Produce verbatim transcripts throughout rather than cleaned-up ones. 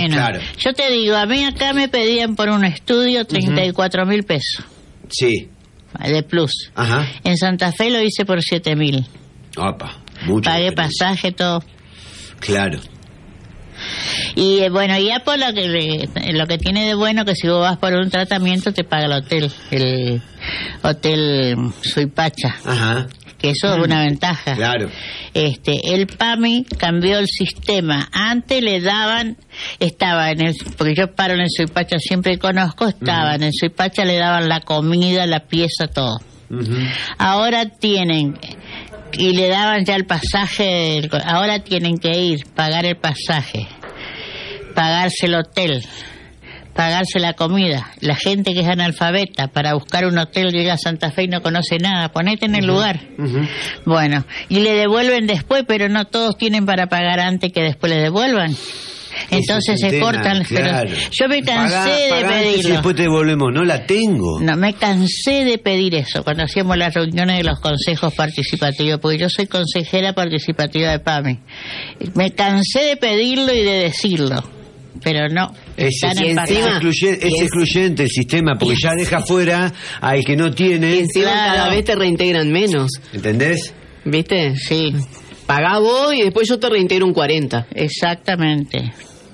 menos. Claro. Yo te digo, a mí acá me pedían por un estudio treinta y cuatro mil pesos. Sí. De plus. Ajá. En Santa Fe lo hice por siete mil. Opa, mucho. Pagué pasaje, todo. Claro. Y eh, bueno, y Apple lo que, lo que tiene de bueno que si vos vas por un tratamiento te paga el hotel, el hotel Suipacha. Ajá. Que eso mm. es una ventaja. Claro. Este, el PAMI cambió el sistema. Antes le daban, estaba en el, porque yo paro en el Suipacha, siempre conozco, estaba uh-huh. en el Suipacha, le daban la comida, la pieza, todo. Uh-huh. Ahora tienen, y le daban ya el pasaje, ahora tienen que ir, pagar el pasaje, pagarse el hotel, pagarse la comida. La gente que es analfabeta, para buscar un hotel llega a Santa Fe y no conoce nada, ponete en el uh-huh. lugar. Uh-huh. Bueno, y le devuelven después, pero no todos tienen para pagar antes que después le devuelvan. Entonces se cortan. Claro. Pero yo me cansé Pagá, de pagá pedirlo. Y después te devolvemos, no la tengo. No, me cansé de pedir eso cuando hacíamos las reuniones de los consejos participativos, porque yo soy consejera participativa de PAMI. Me cansé de pedirlo y de decirlo. Pero no, es, están es, es, excluyente, es excluyente el sistema, porque ya deja fuera al que no tiene. Y encima claro. cada vez te reintegran menos. ¿Entendés? ¿Viste? Sí. Pagá vos y después yo te reintegro un cuarenta. Exactamente.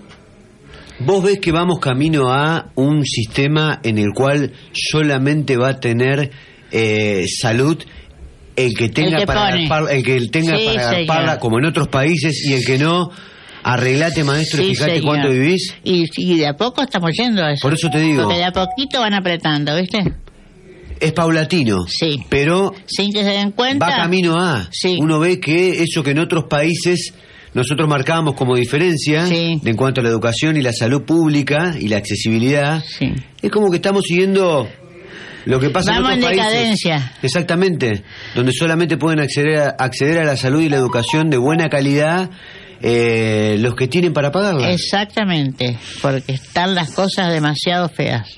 Vos ves que vamos camino a un sistema en el cual solamente va a tener eh, salud el que tenga el que para agarparla, el que tenga sí, para agarparla, como en otros países, y el que no. Arreglate, maestro, sí, fíjate señor. Cuánto vivís. Y, y de a poco estamos yendo a eso. Por eso te digo. Porque de a poquito van apretando, ¿viste? Es paulatino. Sí. Pero. Sin que se den cuenta. Va camino a. Sí. Uno ve que eso que en otros países nosotros marcábamos como diferencia. Sí. De en cuanto a la educación y la salud pública y la accesibilidad. Sí. Es como que estamos siguiendo. Lo que pasa Vamos en otros en países. decadencia. Exactamente. Donde solamente pueden acceder a, acceder a la salud y la educación de buena calidad. Eh, los que tienen para pagarla. Exactamente, porque están las cosas demasiado feas.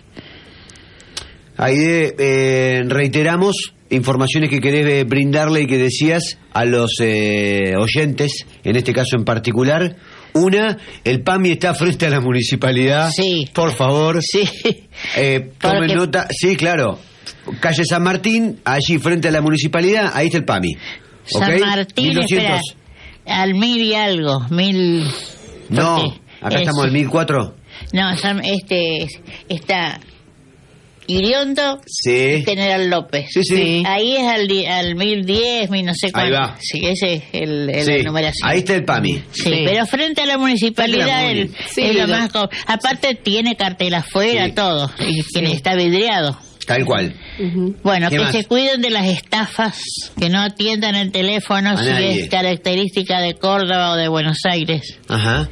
Aide, eh, reiteramos informaciones que querés brindarle y que decías a los eh, oyentes, en este caso en particular. Una, el PAMI está frente a la municipalidad. Sí. Por favor. Sí. Eh, tomen Porque... nota. Sí, claro. Calle San Martín, allí frente a la municipalidad, ahí está el PAMI. San ¿Okay? Martín, mil doscientos. espera. Al mil y algo, mil... No, acá es, estamos al mil cuatro. No, este está Iriondo, sí. General López. Sí, sí. Ahí es al, al mil diez, mil no sé cuánto. Ahí va. Sí, ese es el, el sí. la numeración. Ahí está el PAMI. Sí, sí. pero frente a la municipalidad el, sí, es lo lo... más... Aparte tiene cartel afuera, sí. todo, y sí. está vidriado. Tal cual. Uh-huh. Bueno, que más? se cuiden de las estafas, que no atiendan el teléfono a si nadie. Es característica de Córdoba o de Buenos Aires. Ajá.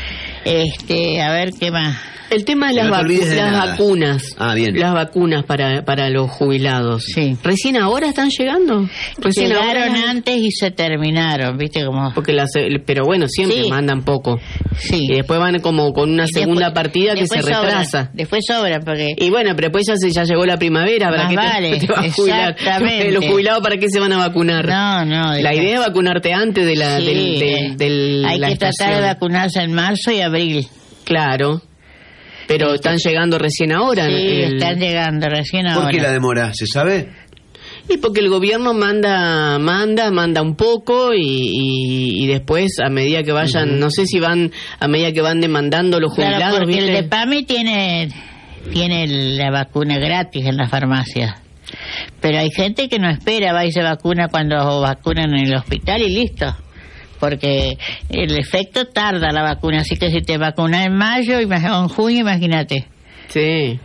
Este, a ver qué más. El tema de las, no vacu de las vacunas. Ah, bien. Las vacunas para para los jubilados. Sí. ¿Recién ahora están llegando? Recién Llegaron ahora... antes y se terminaron, ¿viste cómo? Porque las, pero bueno, siempre sí. mandan poco. Sí. Y después van como con una y segunda después, partida que se retrasa. Sobran, después sobran porque... Y bueno, pero después ya se ya llegó la primavera, ¿para qué vale, te, te vas a jubilar? Exactamente. Los jubilados, ¿para qué se van a vacunar? No, no. La idea es vacunarte antes de la sí, del, del, del, hay la que estación. tratar de vacunarse en marzo y abril. Claro. Pero sí, están llegando recién ahora. Sí, el... están llegando recién ahora. ¿Por qué la demora? ¿Se sabe? Y porque el gobierno manda, manda, manda un poco y, y, y después a medida que vayan, uh-huh. no sé si van, a medida que van demandando los jubilados. Claro, porque ¿viste? el de PAMI tiene, tiene la vacuna gratis en la farmacia. Pero hay gente que no espera, va y se vacuna cuando vacunan en el hospital y listo. Porque el efecto tarda la vacuna, así que si te vacunas en mayo o en junio, imagínate. Sí.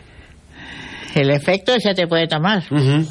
El efecto ya te puede tomar. Uh-huh.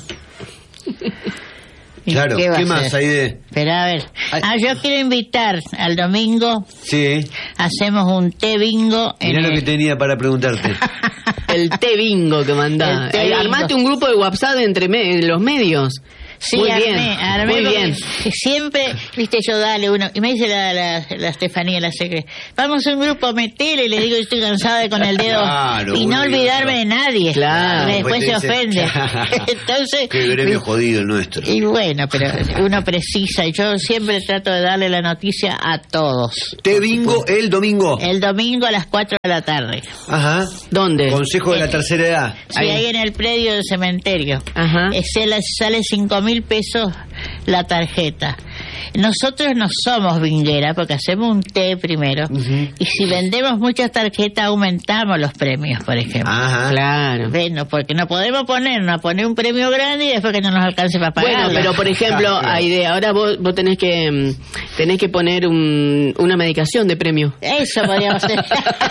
Claro, ¿qué, ¿qué más hay de...? Espera, a ver. Ah, yo quiero invitar al domingo. Sí. Hacemos un té bingo. Mirá lo el... que tenía para preguntarte. El té bingo que mandá. Eh, armate un grupo de WhatsApp entre me los medios. Sí, muy armé, bien, armé muy bien. Siempre, viste, yo dale uno. Y me dice la, la, la Estefanía, la secre, vamos a un grupo, metele. Y le digo, yo estoy cansada de con el dedo. Claro, y no olvidarme de nadie. Claro. Porque después se Después te ofende. dice, Entonces. Qué gremio jodido el nuestro. Y bueno, pero uno precisa. Y yo siempre trato de darle la noticia a todos. Te bingo el domingo. El domingo a las cuatro de la tarde. Ajá. ¿Dónde? Consejo de la tercera edad. Sí, ahí, ahí en el predio del cementerio. Ajá. Eh, se la- sale cinco mil pesos la tarjeta. Nosotros no somos vinguera porque hacemos un té primero. Ujú. Y si vendemos muchas tarjetas, aumentamos los premios, por ejemplo. Ajá. Claro. Bueno, porque no podemos ponernos a poner un premio grande y después que no nos alcance para pagarlo. Bueno, pero por ejemplo, Ah, claro. Aide, ahora vos, vos tenés que mm, tenés que poner un, una medicación de premio. Eso podríamos hacer.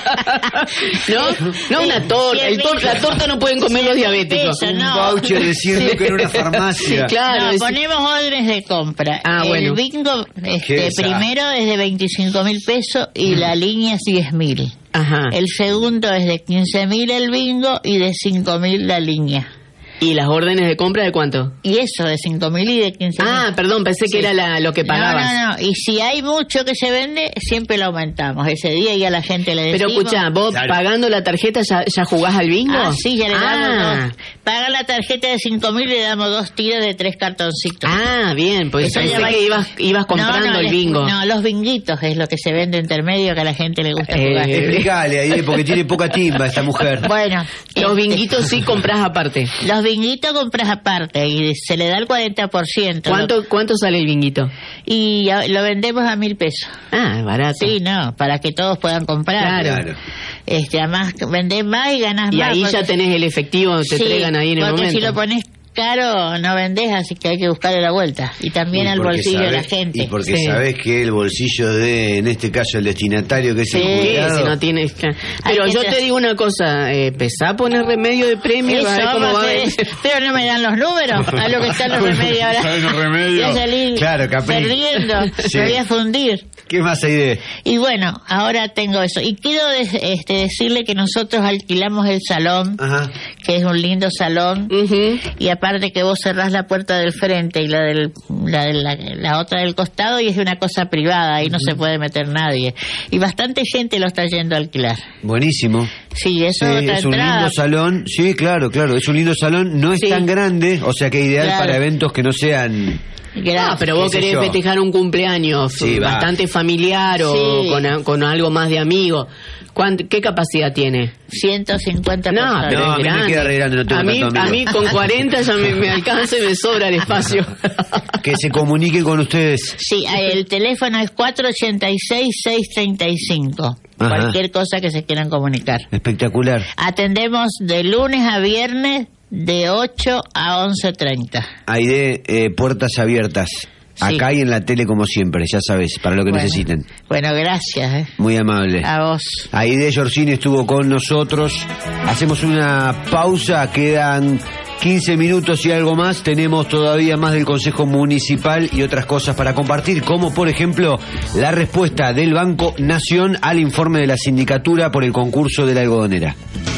¿No? No una torta. El tor- la torta no pueden comer los diabéticos. Eso, Un no. voucher diciendo que en una farmacia. Sí, claro. No, es- ponemos órdenes de compra. Ah, el bueno. bingo Qué este, desastre. primero es de veinticinco mil pesos y la línea es diez mil. Ajá. El segundo es de quince mil el bingo y de cinco mil la línea. ¿Y las órdenes de compra de cuánto? Y eso, de cinco mil y de quince mil. Ah, perdón, pensé que era la, lo que pagabas. No, no, no. Y si hay mucho que se vende, siempre lo aumentamos. Ese día ya la gente le decimos. Pero escuchá, vos Claro. pagando la tarjeta ya, ya jugás al bingo. Ah, sí, ya le Ah. damos dos. Paga la tarjeta de cinco mil y le damos dos tiras de tres cartoncitos. Ah, bien, pues Eso pensé ya va- que ibas, ibas comprando No, no, el les- bingo. No, los binguitos es lo que se vende intermedio que a la gente le gusta Eh, jugar. Explicale ahí, porque tiene poca timba esta mujer. Bueno, Los este, binguitos sí comprás aparte. Los binguitos compras aparte y se le da el cuarenta por ciento. ¿Cuánto, ¿Cuánto sale el binguito? Y a- lo vendemos a mil pesos. Ah, barato. Sí, no, para que todos puedan comprar. Claro. Este, además vendés más y ganás Y más. ahí porque- ya tenés el efectivo, te Sí, entregan ahí en el porque momento. si lo pones caro no vendés, así que hay que buscarle la vuelta. Y también Y al porque bolsillo de la sabés- gente. Y porque Sí. sabés que el bolsillo de, en este caso, el destinatario, que es el Sí, Sí, jubilado, si no tienes... Pero Hay que yo tra- te digo una cosa, eh, empezá a poner remedio de premio, Eso a ver cómo vamos va a a hacer, venir. pero no me dan los números a lo que están los remedios ahora. Están los remedios. Voy a salir Claro, Capri. perdiendo, Sí. me voy a fundir. ¿Qué más hay de...? Y bueno, ahora tengo eso. Y quiero des- este, decirle que nosotros alquilamos el salón, Ajá. que es un lindo salón. Ujú. Y aparte que vos cerrás la puerta del frente y la del la, de la, la otra del costado y es una cosa privada, ahí no se puede meter nadie. Y bastante gente lo está yendo a alquilar. Buenísimo. Sí, eso Sí, es otra es un entrada. lindo salón. Sí, claro, claro. Es un lindo salón. No es Sí. tan grande, o sea que ideal Claro. para eventos que no sean... Gracias. Ah, pero vos qué sé querés yo. festejar un cumpleaños Sí, va. bastante familiar o Sí. con, a- con algo más de amigo. ¿Cuánt- ¿Qué capacidad tiene? ciento cincuenta No, personas. pero No, a es mí me grande. queda re grande, no tengo a, mí, tanto a amigo. mí con cuarenta ya me, me alcanza y me sobra el espacio. Que se comuniquen con ustedes. Sí, el teléfono es cuatro ochenta y seis, seiscientos treinta y cinco. Ajá. Cualquier cosa que se quieran comunicar. Espectacular. Atendemos de lunes a viernes de ocho a once treinta. Hay de eh, puertas abiertas. Sí. Acá y en la tele como siempre, ya sabes, para lo que Bueno. necesiten. Bueno, gracias. eh. Muy amable. A vos. Aide Yorsini estuvo con nosotros. Hacemos una pausa, quedan quince minutos y algo más. Tenemos todavía más del Consejo Municipal y otras cosas para compartir, como por ejemplo la respuesta del Banco Nación al informe de la sindicatura por el concurso de la algodonera.